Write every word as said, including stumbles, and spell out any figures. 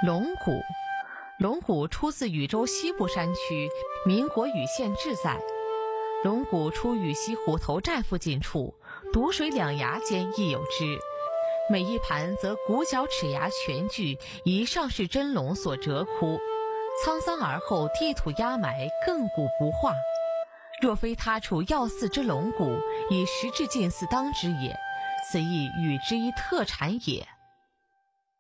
龙骨，龙骨出自禹州西部山区，民国禹县志载。龙骨出禹西虎头寨附近处，毒水两崖间亦有之。每一盘则骨角齿牙全具，以上是真龙所折窟。沧桑而后地土压埋，亘古不化。若非他处要祀之龙骨，以实质近似当之也。此亦禹之一特产也。